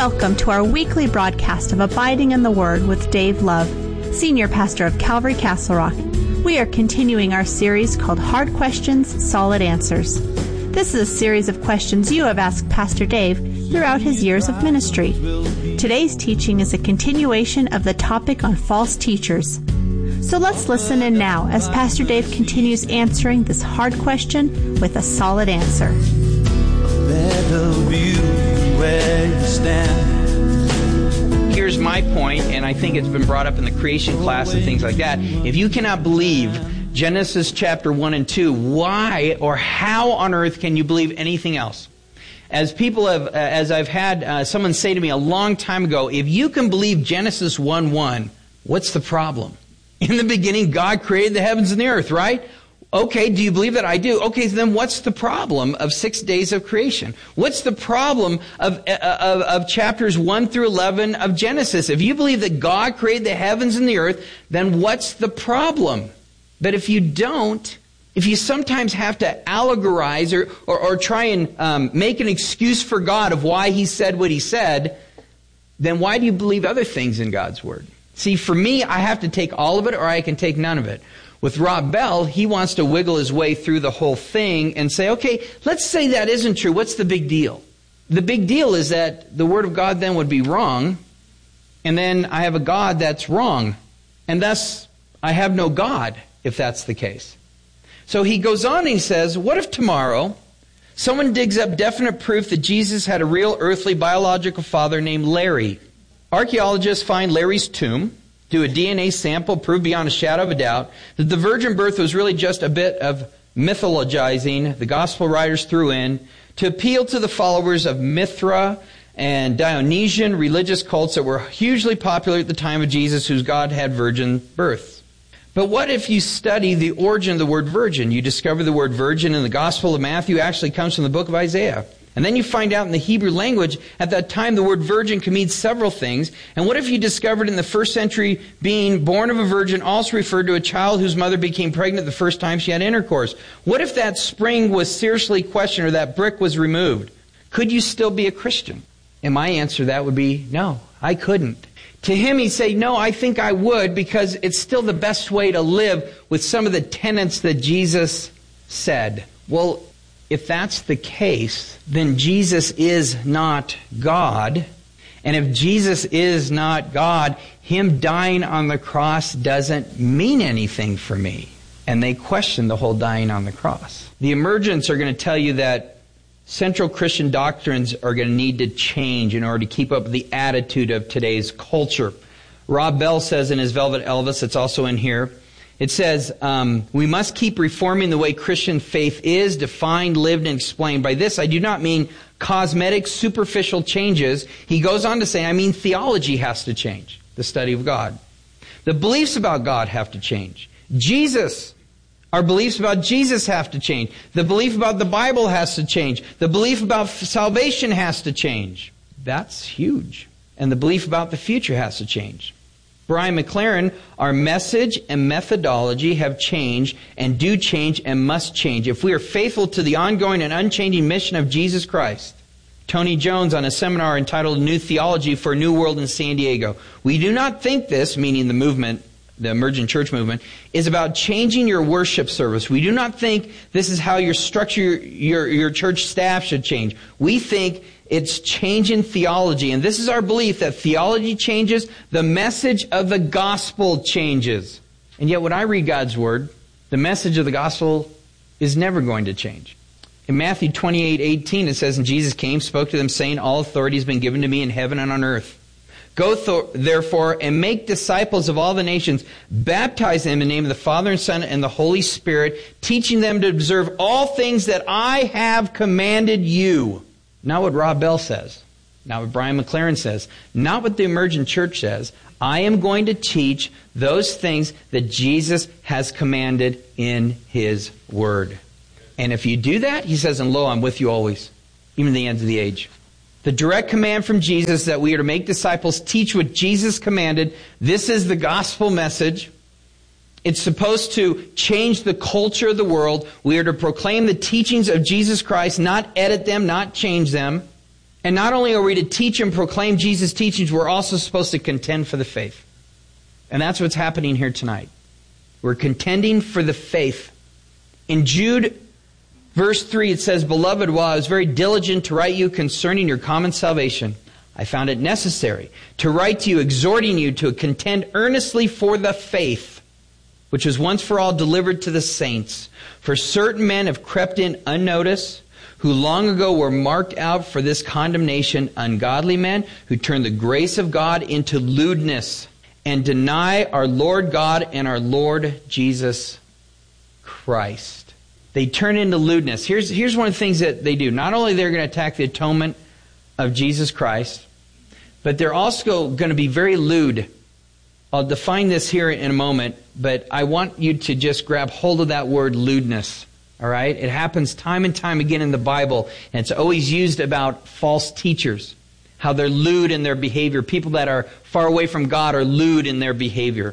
Welcome to our weekly broadcast of Abiding in the Word with Dave Love, Senior Pastor of Calvary Castle Rock. We are continuing our series called Hard Questions, Solid Answers. This is a series of questions you have asked Pastor Dave throughout his years of ministry. Today's teaching is a continuation of the topic on false teachers. So let's listen in now as Pastor Dave continues answering this hard question with a solid answer. Where you stand. Here's my point, and I think it's been brought up in the creation class and things like that. If you cannot believe Genesis chapter 1 and 2, why or how on earth can you believe anything else? As I've had someone say to me a long time ago, if you can believe Genesis 1:1, what's the problem? In the beginning, God created the heavens and the earth, right? Okay, do you believe that? I do. Okay, so then what's the problem of 6 days of creation? What's the problem of chapters 1 through 11 of Genesis? If you believe that God created the heavens and the earth, then what's the problem? But if you don't, if you sometimes have to allegorize or try and make an excuse for God of why He said what He said, then why do you believe other things in God's Word? See, for me, I have to take all of it or I can take none of it. With Rob Bell, he wants to wiggle his way through the whole thing and say, okay, let's say that isn't true. What's the big deal? The big deal is that the Word of God then would be wrong, and then I have a God that's wrong, and thus I have no God if that's the case. So he goes on and he says, what if tomorrow someone digs up definite proof that Jesus had a real earthly biological father named Larry? Archaeologists find Larry's tomb, do a DNA sample, prove beyond a shadow of a doubt that the virgin birth was really just a bit of mythologizing the gospel writers threw in to appeal to the followers of Mithra and Dionysian religious cults that were hugely popular at the time of Jesus, whose God had virgin births. But what if you study the origin of the word virgin? You discover the word virgin in the Gospel of Matthew actually comes from the book of Isaiah. And then you find out in the Hebrew language, at that time, the word virgin can mean several things. And what if you discovered in the first century being born of a virgin also referred to a child whose mother became pregnant the first time she had intercourse? What if that spring was seriously questioned or that brick was removed? Could you still be a Christian? And my answer to that would be, no, I couldn't. To him, he'd say, no, I think I would, because it's still the best way to live with some of the tenets that Jesus said. Well, if that's the case, then Jesus is not God. And if Jesus is not God, Him dying on the cross doesn't mean anything for me. And they question the whole dying on the cross. The emergents are going to tell you that central Christian doctrines are going to need to change in order to keep up with the attitude of today's culture. Rob Bell says in his Velvet Elvis, it's also in here, it says, we must keep reforming the way Christian faith is defined, lived, and explained. By this, I do not mean cosmetic, superficial changes. He goes on to say, I mean theology has to change, the study of God. The beliefs about God have to change. Our beliefs about Jesus have to change. The belief about the Bible has to change. The belief about salvation has to change. That's huge. And the belief about the future has to change. Brian McLaren, our message and methodology have changed and do change and must change if we are faithful to the ongoing and unchanging mission of Jesus Christ. Tony Jones on a seminar entitled New Theology for a New World in San Diego. We do not think this, meaning the movement, the emergent church movement, is about changing your worship service. We do not think this is how your structure, your church staff should change. We think it's changing theology. And this is our belief that theology changes, the message of the gospel changes. And yet when I read God's Word, the message of the gospel is never going to change. In Matthew 28:18 it says, and Jesus came, spoke to them, saying, all authority has been given to me in heaven and on earth. Go therefore and make disciples of all the nations, baptize them in the name of the Father and Son and the Holy Spirit, teaching them to observe all things that I have commanded you. Not what Rob Bell says, not what Brian McLaren says, not what the emergent church says. I am going to teach those things that Jesus has commanded in His Word. And if you do that, He says, and lo, I'm with you always, even to the end of the age. The direct command from Jesus that we are to make disciples, teach what Jesus commanded. This is the gospel message. It's supposed to change the culture of the world. We are to proclaim the teachings of Jesus Christ, not edit them, not change them. And not only are we to teach and proclaim Jesus' teachings, we're also supposed to contend for the faith. And that's what's happening here tonight. We're contending for the faith. In Jude, verse 3, it says, "Beloved, while I was very diligent to write you concerning your common salvation, I found it necessary to write to you, exhorting you to contend earnestly for the faith, which was once for all delivered to the saints. For certain men have crept in unnoticed, who long ago were marked out for this condemnation, ungodly men who turn the grace of God into lewdness and deny our Lord God and our Lord Jesus Christ." They turn into lewdness. Here's one of the things that they do. Not only they're going to attack the atonement of Jesus Christ, but they're also going to be very lewd. I'll define this here in a moment, but I want you to just grab hold of that word lewdness. All right? It happens time and time again in the Bible, and it's always used about false teachers, how they're lewd in their behavior. People that are far away from God are lewd in their behavior.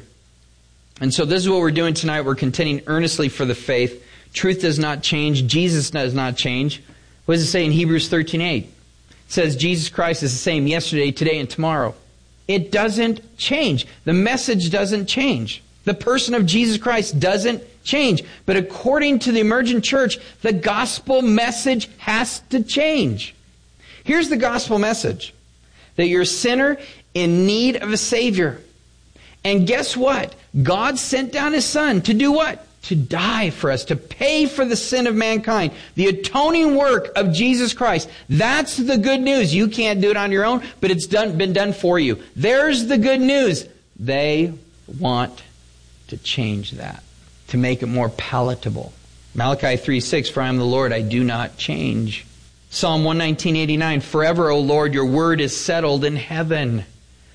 And so this is what we're doing tonight. We're contending earnestly for the faith. Truth does not change. Jesus does not change. What does it say in Hebrews 13:8? It says Jesus Christ is the same yesterday, today, and tomorrow. It doesn't change. The message doesn't change. The person of Jesus Christ doesn't change. But according to the emergent church, the gospel message has to change. Here's the gospel message: that you're a sinner in need of a Savior. And guess what? God sent down His Son to do what? To die for us, to pay for the sin of mankind. The atoning work of Jesus Christ. That's the good news. You can't do it on your own, but it's been done for you. There's the good news. They want to change that, to make it more palatable. Malachi 3:6, "For I am the Lord, I do not change." Psalm 119:89, "Forever, O Lord, your word is settled in heaven."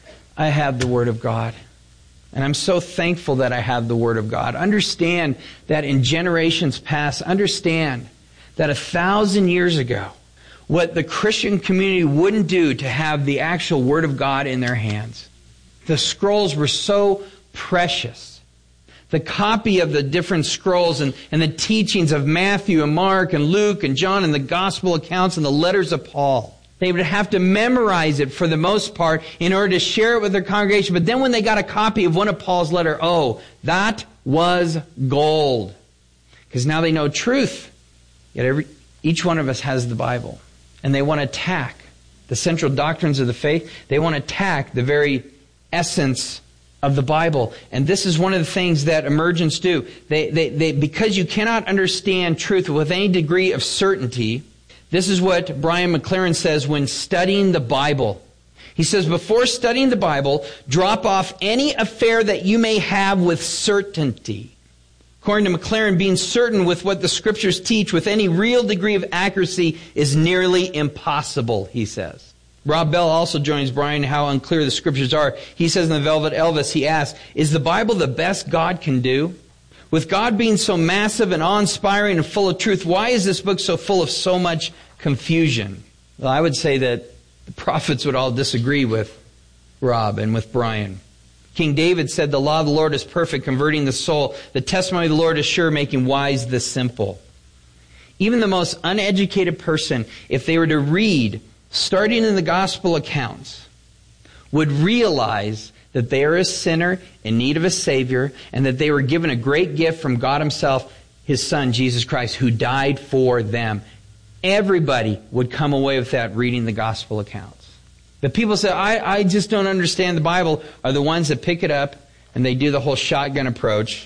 I have the Word of God. And I'm so thankful that I have the Word of God. Understand that in generations past, understand that 1,000 years ago, what the Christian community wouldn't do to have the actual Word of God in their hands. The scrolls were so precious. The copy of the different scrolls and the teachings of Matthew and Mark and Luke and John and the gospel accounts and the letters of Paul. They would have to memorize it for the most part in order to share it with their congregation. But then when they got a copy of one of Paul's letters, oh, that was gold. Because now they know truth. Yet each one of us has the Bible. And they want to attack the central doctrines of the faith. They want to attack the very essence of the Bible. And this is one of the things that emergents do. They because you cannot understand truth with any degree of certainty. This is what Brian McLaren says when studying the Bible. He says, before studying the Bible, drop off any affair that you may have with certainty. According to McLaren, being certain with what the Scriptures teach with any real degree of accuracy is nearly impossible, he says. Rob Bell also joins Brian in how unclear the Scriptures are. He says in the Velvet Elvis, he asks, is the Bible the best God can do? With God being so massive and awe-inspiring and full of truth, why is this book so full of so much confusion? Well, I would say that the prophets would all disagree with Rob and with Brian. King David said, the law of the Lord is perfect, converting the soul. The testimony of the Lord is sure, making wise the simple. Even the most uneducated person, if they were to read, starting in the gospel accounts, would realize that they are a sinner in need of a Savior, and that they were given a great gift from God Himself, His Son, Jesus Christ, who died for them. Everybody would come away with that reading the gospel accounts. The people say, I just don't understand the Bible, are the ones that pick it up and they do the whole shotgun approach.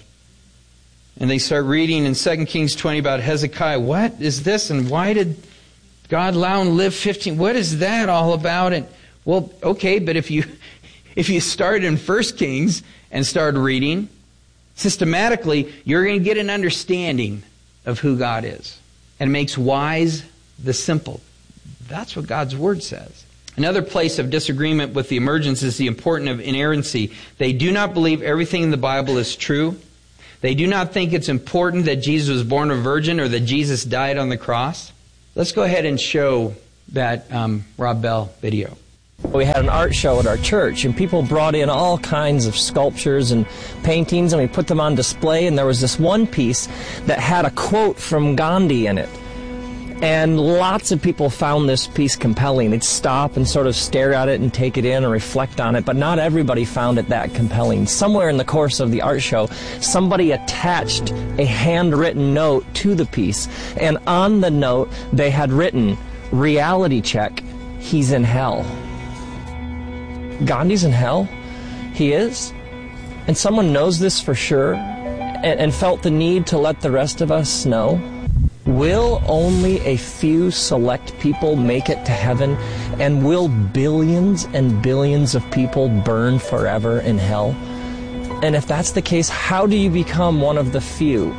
And they start reading in 2 Kings 20 about Hezekiah. What is this? And why did God allow him to live 15? What is that all about? And well, okay, but if you start in 1 Kings and start reading, systematically, you're going to get an understanding of who God is. And it makes wise the simple. That's what God's Word says. Another place of disagreement with the emergents is the importance of inerrancy. They do not believe everything in the Bible is true. They do not think it's important that Jesus was born of a virgin or that Jesus died on the cross. Let's go ahead and show that Rob Bell video. We had an art show at our church, and people brought in all kinds of sculptures and paintings, and we put them on display, and there was this one piece that had a quote from Gandhi in it. And lots of people found this piece compelling. They'd stop and sort of stare at it and take it in and reflect on it, but not everybody found it that compelling. Somewhere in the course of the art show, somebody attached a handwritten note to the piece, and on the note they had written, "Reality check, he's in hell." Gandhi's in hell? He is? And someone knows this for sure and felt the need to let the rest of us know? Will only a few select people make it to heaven? And will billions and billions of people burn forever in hell? And if that's the case, how do you become one of the few?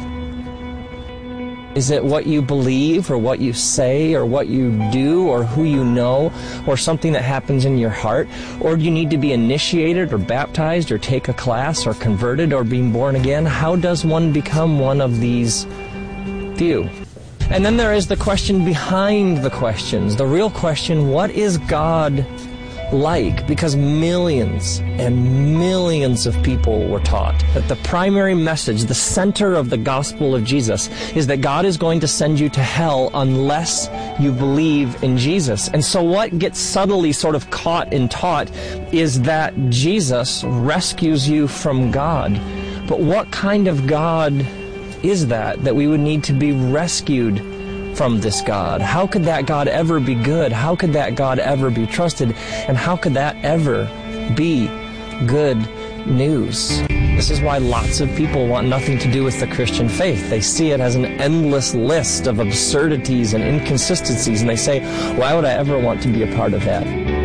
Is it what you believe, or what you say, or what you do, or who you know, or something that happens in your heart? Or do you need to be initiated, or baptized, or take a class, or converted, or being born again? How does one become one of these few? And then there is the question behind the questions. The real question, what is God like? Because millions and millions of people were taught that the primary message, the center of the gospel of Jesus, is that God is going to send you to hell unless you believe in Jesus. And so what gets subtly sort of caught and taught is that Jesus rescues you from God. But what kind of God is that we would need to be rescued from this God? How could that God ever be good? How could that God ever be trusted? And how could that ever be good news? This is why lots of people want nothing to do with the Christian faith. They see it as an endless list of absurdities and inconsistencies, and they say, why would I ever want to be a part of that?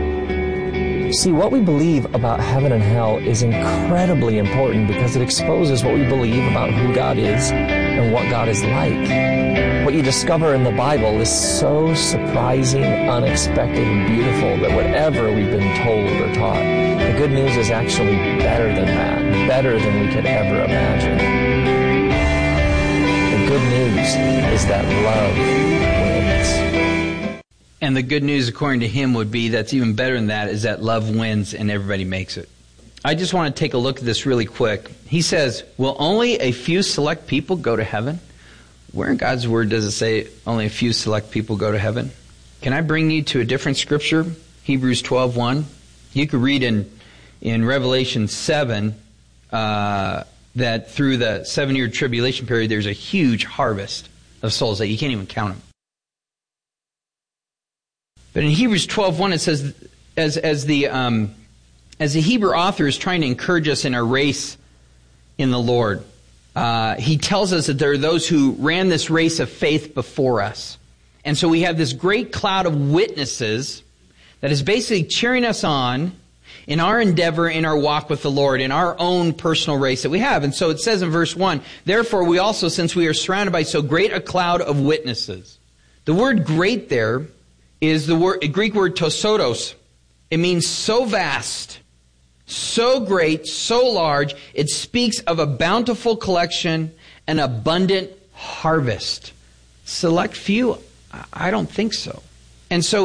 See, what we believe about heaven and hell is incredibly important because it exposes what we believe about who God is and what God is like. What you discover in the Bible is so surprising, unexpected, and beautiful that whatever we've been told or taught, the good news is actually better than that, better than we could ever imagine. The good news is that love wins. And the good news, according to him, would be that's even better than that, is that love wins and everybody makes it. I just want to take a look at this really quick. He says, will only a few select people go to heaven? Where in God's Word does it say only a few select people go to heaven? Can I bring you to a different scripture? Hebrews 12:1. You could read in Revelation 7 that through the 7-year tribulation period, there's a huge harvest of souls that you can't even count them. But in Hebrews 12:1 it says, as the Hebrew author is trying to encourage us in our race in the Lord, he tells us that there are those who ran this race of faith before us. And so we have this great cloud of witnesses that is basically cheering us on in our endeavor, in our walk with the Lord, in our own personal race that we have. And so it says in verse 1, therefore we also, since we are surrounded by so great a cloud of witnesses. The word great there is the Greek word tosotos. It means so vast, so great, so large. It speaks of a bountiful collection, an abundant harvest. Select few? I don't think so. And so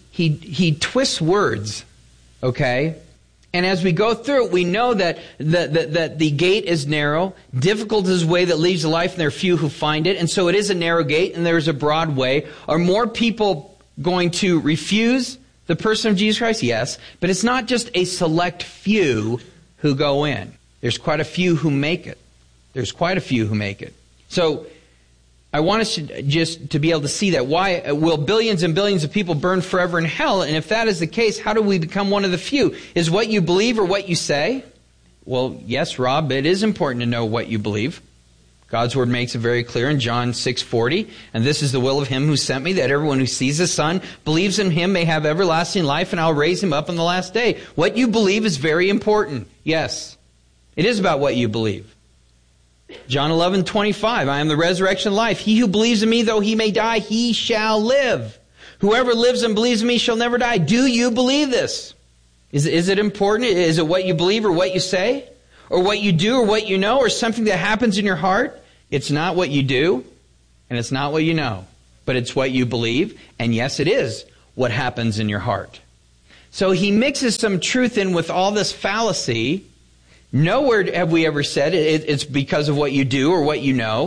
he twists words, okay? And as we go through it, we know that the gate is narrow. Difficult is the way that leads to life, and there are few who find it. And so it is a narrow gate, and there's a broad way. Are more people going to refuse the person of Jesus Christ? Yes. But it's not just a select few who go in. There's quite a few who make it. There's quite a few who make it. So I want us just to be able to see that. Why will billions and billions of people burn forever in hell? And if that is the case, how do we become one of the few? Is what you believe or what you say? Well, yes, Rob, it is important to know what you believe. God's Word makes it very clear in John 6:40, and this is the will of him who sent me, that everyone who sees the Son, believes in him, may have everlasting life, and I'll raise him up on the last day. What you believe is very important. Yes, it is about what you believe. John 11:25, I am the resurrection and life. He who believes in me, though he may die, he shall live. Whoever lives and believes in me shall never die. Do you believe this? Is it important? Is it what you believe or what you say? Or what you do or what you know, or something that happens in your heart? It's not what you do, and it's not what you know. But it's what you believe, and yes, it is what happens in your heart. So he mixes some truth in with all this fallacy. Nowhere have we ever said it's because of what you do or what you know.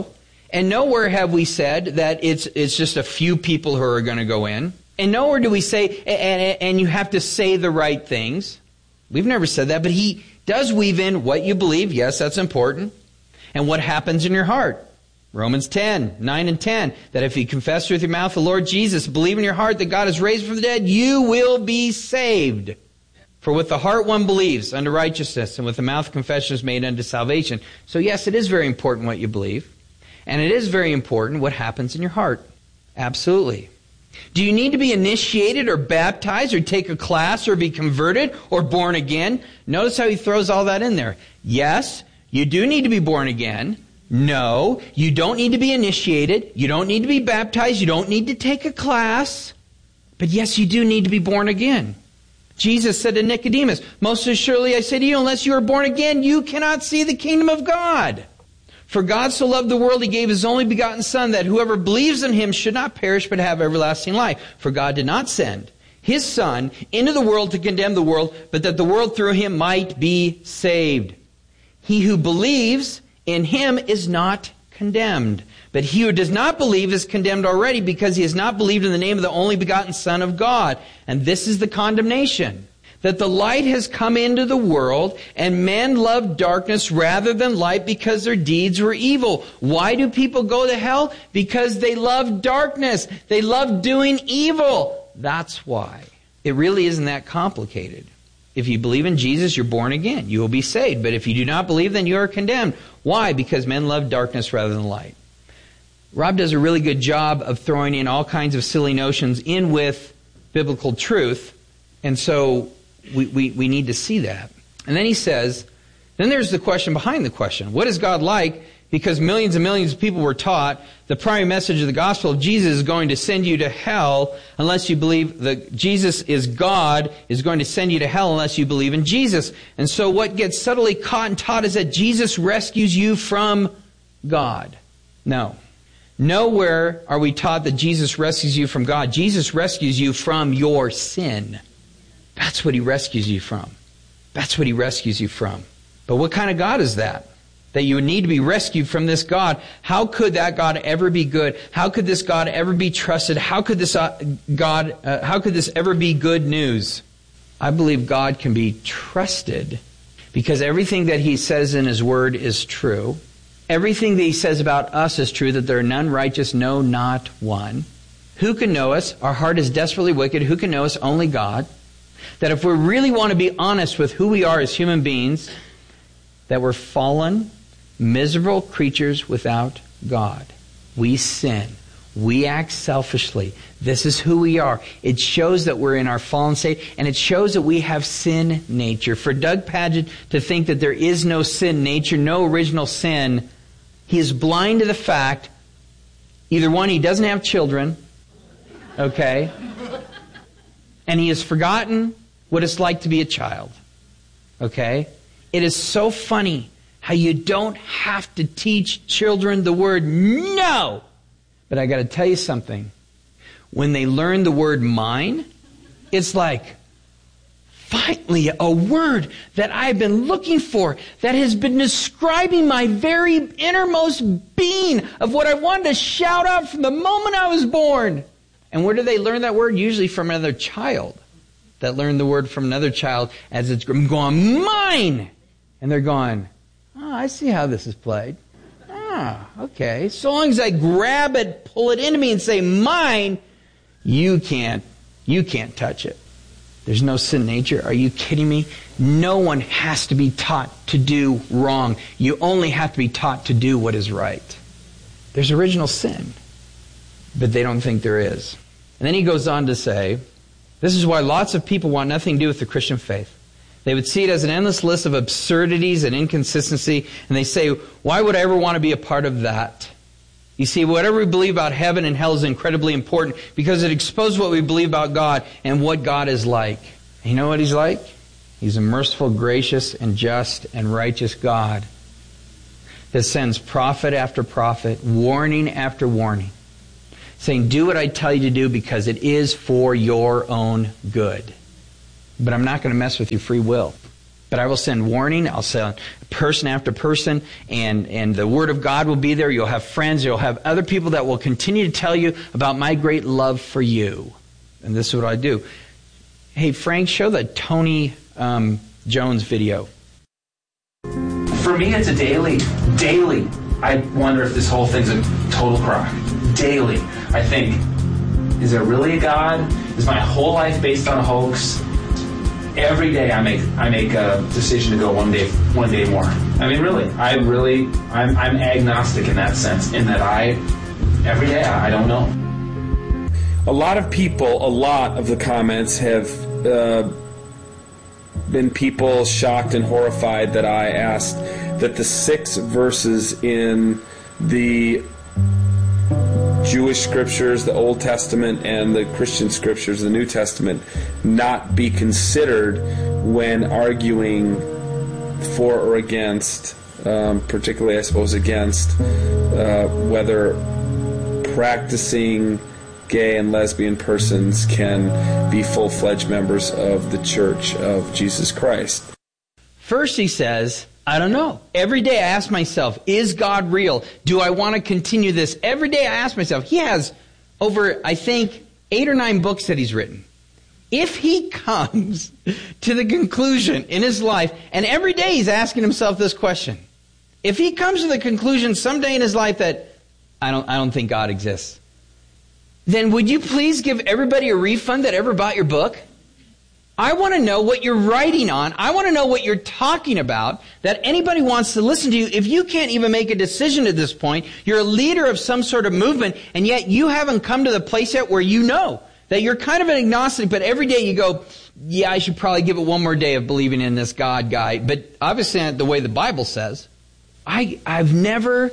And nowhere have we said that it's just a few people who are going to go in. And nowhere do we say, and you have to say the right things. We've never said that, but he does weave in what you believe. Yes, that's important. And what happens in your heart. Romans 10, 9 and 10, that if you confess with your mouth the Lord Jesus, believe in your heart that God is raised from the dead, you will be saved. For with the heart one believes unto righteousness, and with the mouth confession is made unto salvation. So yes, it is very important what you believe. And it is very important what happens in your heart. Absolutely. Do you need to be initiated or baptized or take a class or be converted or born again? Notice how he throws all that in there. Yes, you do need to be born again. No, you don't need to be initiated. You don't need to be baptized. You don't need to take a class. But yes, you do need to be born again. Jesus said to Nicodemus, most assuredly I say to you, unless you are born again, you cannot see the kingdom of God. For God so loved the world, he gave his only begotten Son, that whoever believes in him should not perish, but have everlasting life. For God did not send his Son into the world to condemn the world, but that the world through him might be saved. He who believes in him is not condemned. But he who does not believe is condemned already, because he has not believed in the name of the only begotten Son of God. And this is the condemnation, that the light has come into the world, and men loved darkness rather than light, because their deeds were evil. Why do people go to hell? Because they love darkness. They love doing evil. That's why. It really isn't that complicated. If you believe in Jesus, you're born again. You will be saved. But if you do not believe, then you are condemned. Why? Because men love darkness rather than light. Rob does a really good job of throwing in all kinds of silly notions in with biblical truth. And so we need to see that. And then he says, then there's the question behind the question. What is God like? Because millions and millions of people were taught the primary message of the gospel of Jesus is going to send you to hell unless you believe that Jesus is God, is going to send you to hell unless you believe in Jesus. And so what gets subtly caught and taught is that Jesus rescues you from God. No. Nowhere are we taught that Jesus rescues you from God. Jesus rescues you from your sin. That's what he rescues you from. That's what he rescues you from. But what kind of God is that? That you would need to be rescued from this God. How could that God ever be good? How could this God ever be trusted? How could this how could this ever be good news? I believe God can be trusted because everything that he says in his word is true. Everything that he says about us is true, that there are none righteous, no, not one. Who can know us? Our heart is desperately wicked. Who can know us? Only God. That if we really want to be honest with who we are as human beings, that we're fallen, miserable creatures without God. We sin. We act selfishly. This is who we are. It shows that we're in our fallen state, and it shows that we have sin nature. For Doug Pagitt to think that there is no sin nature, no original sin, he is blind to the fact, either one, he doesn't have children, okay, and he has forgotten what it's like to be a child, okay? It is so funny how you don't have to teach children the word no. But I got to tell you something. When they learn the word mine, it's like, finally, a word that I've been looking for, that has been describing my very innermost being of what I wanted to shout out from the moment I was born. And where do they learn that word? Usually from another child that learned the word from another child as it's going, mine. And they're going, oh, I see how this is played. Ah, okay. So long as I grab it, pull it into me and say, mine, you can't touch it. There's no sin nature. Are you kidding me? No one has to be taught to do wrong. You only have to be taught to do what is right. There's original sin, but they don't think there is. And then he goes on to say, this is why lots of people want nothing to do with the Christian faith. They would see it as an endless list of absurdities and inconsistency, and they say, why would I ever want to be a part of that? You see, whatever we believe about heaven and hell is incredibly important because it exposes what we believe about God and what God is like. And you know what He's like? He's a merciful, gracious, and just and righteous God that sends prophet after prophet, warning after warning, saying, do what I tell you to do because it is for your own good. But I'm not going to mess with your free will. But I will send warning. I'll send person after person, and the Word of God will be there. You'll have friends. You'll have other people that will continue to tell you about my great love for you. And this is what I do. Hey, Frank, show the Tony Jones video. For me, it's a daily. I wonder if this whole thing's a total crock. Daily. I think, is there really a God? Is my whole life based on a hoax? Every day I make a decision to go one day more. I mean, really, I'm agnostic in that sense, in that every day I don't know. A lot of the comments have been people shocked and horrified that I asked that the 6 verses in the Jewish scriptures, the Old Testament, and the Christian scriptures, the New Testament, not be considered when arguing for or against, particularly I suppose against, whether practicing gay and lesbian persons can be full-fledged members of the Church of Jesus Christ. First he says, I don't know. Every day I ask myself, is God real? Do I want to continue this? Every day I ask myself. He has over, I think, 8 or 9 books that he's written. If he comes to the conclusion in his life, and every day he's asking himself this question, if he comes to the conclusion someday in his life that I don't think God exists, then would you please give everybody a refund that ever bought your book? I want to know what you're writing on. I want to know what you're talking about, that anybody wants to listen to you. If you can't even make a decision at this point, you're a leader of some sort of movement, and yet you haven't come to the place yet where you know that you're kind of an agnostic, but every day you go, yeah, I should probably give it one more day of believing in this God guy. But obviously not the way the Bible says. I've never,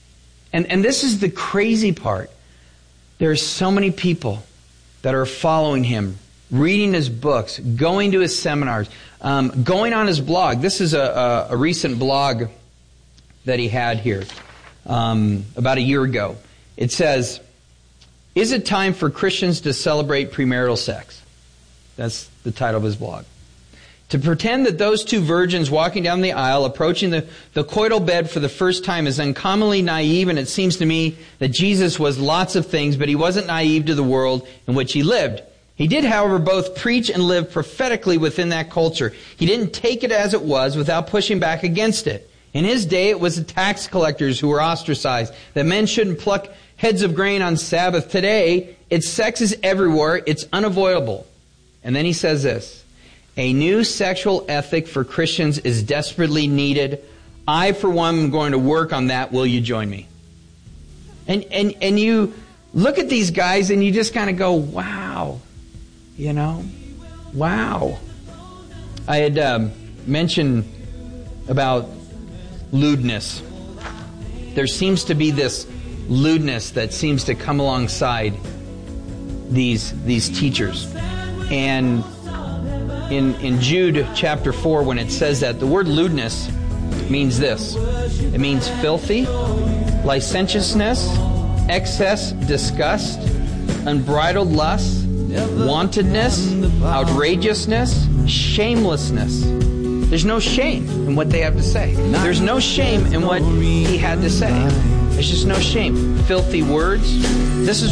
and this is the crazy part, there's so many people that are following him, reading his books, going to his seminars, going on his blog. This is a recent blog that he had here about a year ago. It says, is it time for Christians to celebrate premarital sex? That's the title of his blog. To pretend that those 2 virgins walking down the aisle, approaching the coital bed for the first time is uncommonly naive, and it seems to me that Jesus was lots of things, but he wasn't naive to the world in which he lived. He did, however, both preach and live prophetically within that culture. He didn't take it as it was without pushing back against it. In his day, it was the tax collectors who were ostracized, that men shouldn't pluck heads of grain on Sabbath. Today, sex is everywhere. It's unavoidable. And then he says this, a new sexual ethic for Christians is desperately needed. I, for one, am going to work on that. Will you join me? And you look at these guys and you just kind of go, wow. You know, wow. I had mentioned about lewdness. There seems to be this lewdness that seems to come alongside these teachers. And in Jude chapter 4, when it says that, the word lewdness means this. It means filthy, licentiousness, excess, disgust, unbridled lust, wantedness, outrageousness, shamelessness. There's no shame in what they have to say. There's no shame in what he had to say. There's just no shame. Filthy words. This is